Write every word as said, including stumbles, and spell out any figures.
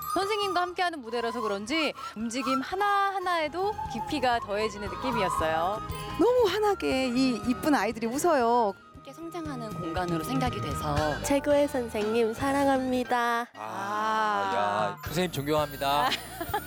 선생님과 함께하는 무대라서 그런지 움직임 하나하나에도 깊이가 더해지는 느낌이었어요. 너무 환하게 이 이쁜 아이들이 웃어요. 함께 성장하는 공간으로 생각이 돼서 최고의 선생님 사랑합니다. 아, 야, 선생님 존경합니다.